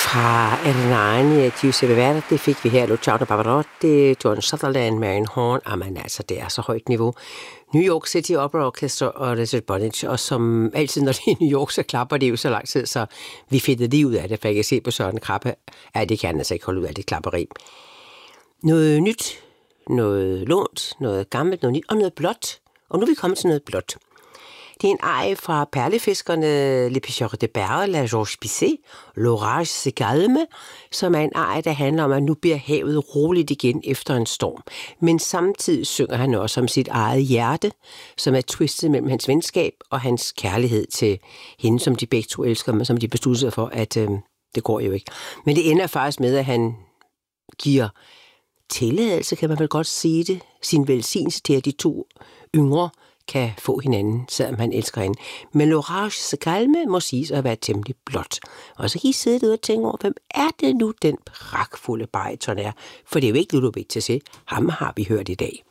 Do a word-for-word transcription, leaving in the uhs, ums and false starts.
Fra Ernani af Giuseppe Verdi fik vi her Luciano Pavarotti, John Sutherland, Marian Horn. Jamen altså, det er så højt niveau. New York City Opera Orchestra og Richard Bonich, og som altid, når det er New York, så klapper det jo så lang tid, så vi fik det lige ud af det, for jeg kan se på Søren Krabbe, at det kan altså ikke holde ud af det klapperi. Noget nyt, noget lånt, noget gammelt, noget nyt og noget blåt. Og nu er vi kommet til noget blåt. Det er en arie fra perlefiskerne Le Pêcheurs de Perles af Georges Bizet, L'Orage se calme, som er en arie, der handler om, at nu bliver havet roligt igen efter en storm. Men samtidig synger han også om sit eget hjerte, som er twistet mellem hans venskab og hans kærlighed til hende, som de begge to elsker, men som de beslutter sig for, at øh, det går jo ikke. Men det ender faktisk med, at han giver tilladelse, kan man vel godt sige det, sin velsignelse til, at de to yngre kan få hinanden, selvom han elsker hende. Men L'Orage se calme må siges at være temmelig blåt. Og så kan I sidde der og tænke over, hvem er det nu, den pragtfulde bariton er? For det er jo ikke Ludovic Tessé. Ham har vi hørt i dag.